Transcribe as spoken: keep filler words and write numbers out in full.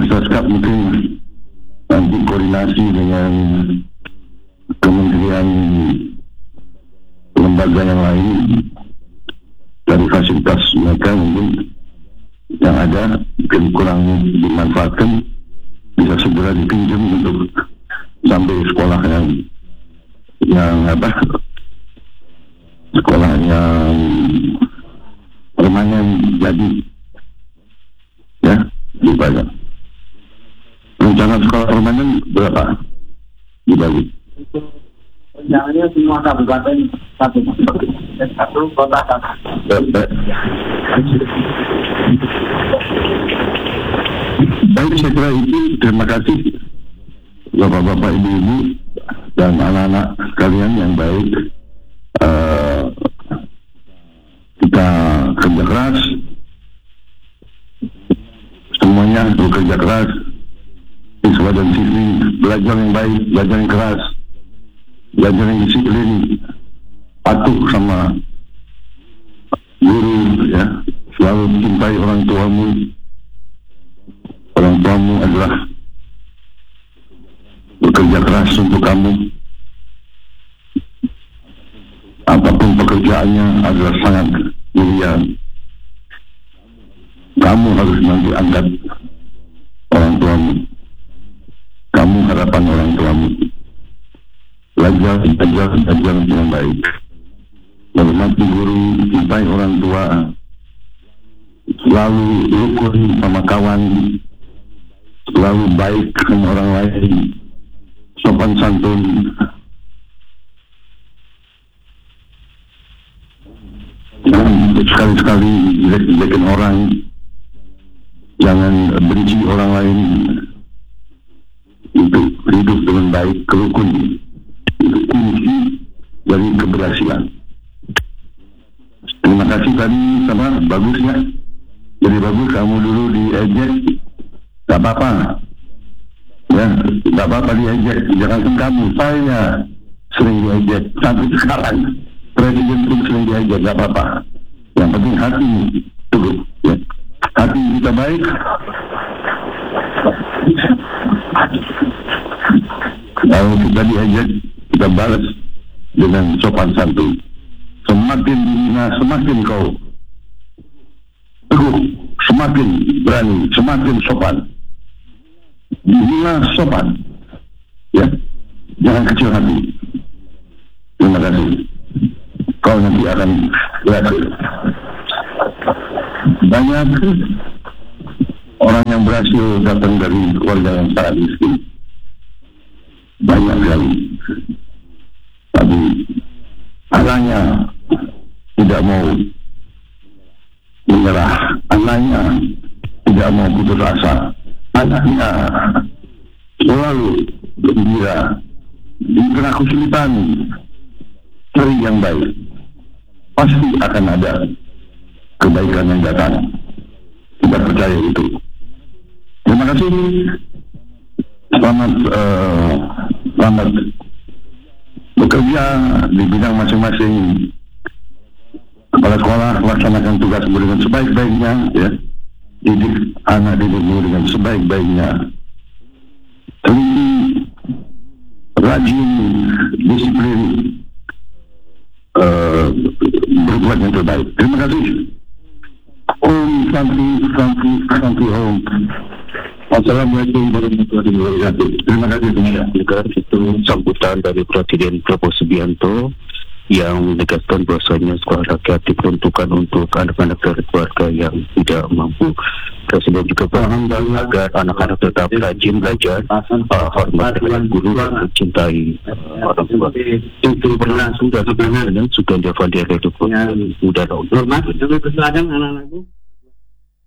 Saskap mungkin nanti koordinasi dengan kementerian lembaga yang lain dari fasilitas mereka mungkin yang ada mungkin kurang dimanfaatkan, bisa segera dipinjam untuk sampai sekolah yang yang apa sekolah yang permanen jadi ya dibayar. Rencana sekolah permanen berapa dibagi? Rencananya semua kabupaten satu satu kota satu. Baik, saya kira itu. Terima kasih bapak-bapak, ibu-ibu dan anak-anak sekalian yang baik. Uh, kita kerja keras, semuanya bekerja keras, siswa dan siswi belajar yang baik, belajar yang keras, belajar yang disiplin, patuh sama guru, ya, selalu mencintai orang tuamu. Orang tuamu adalah bekerja keras untuk kamu. Apapun pekerjaannya adalah sangat mulia. Kamu harus nanti angkat orang tuamu. Kamu harapan orang tuamu. Belajar, belajar, belajar dengan baik. Hormati guru, cintai orang tua. Selalu rukun sama kawan. Selalu baik sama orang lain. Sopan santun. Jangan sekali-sekali jelek-jelekin orang. Jangan benci orang lain. Untuk hidup dengan baik, kerukun. Itu kunci dari keberhasilan. Terima kasih tadi, sama bagus ya. Jadi bagus kamu dulu diejek, gak apa-apa. Ya, gak apa-apa diejek. Jangan kamu, saya sering diejek. Sampai sekarang presiden pun sering diejek, gak apa-apa. Yang penting hati dulu. Ya. Hati kita baik. Kalau kita diejek, kita balas dengan sopan santun. Semakin dihina, semakin kau teguh, semakin berani, semakin sopan. Dihina sopan, ya, jangan kecil hati. Terima kasih. Kau nanti akan berhasil. Banyak orang yang berhasil datang dari keluarga yang sangat miskin. Banyak sekali. Tapi anaknya tidak mau menyerah, anaknya tidak mau putus asa, anaknya selalu gembira di tengah kesulitan, cari yang baik, pasti akan ada kebaikan yang datang. Kita percaya itu. Terima kasih. Selamat uh, selamat bekerja di bidang masing-masing. Kepala sekolah laksanakan tugasmu dengan sebaik-baiknya, ya. Didik anak didikmu dengan sebaik-baiknya. Teliti, rajin, disiplin, uh, berbuat yang terbaik. Terima kasih. Om Santi, Santi, Santi Om. Assalamualaikum warahmatullahi wabarakatuh. Terima kasih semuanya. Itu sambutan dari Presiden Prabowo Subianto yang menegaskan bahwasanya sekolah rakyat diperuntukkan untuk anak-anak dari keluarga yang tidak mampu. Presiden juga paham agar anak-anak tetap rajin belajar, uh, hormat dengan guru dan mencintai uh, orang tua. Itu berlangsung dari benar dan sudah Devan Diare Dukun. Mudah-mudahan. Hormat, anak-anakku.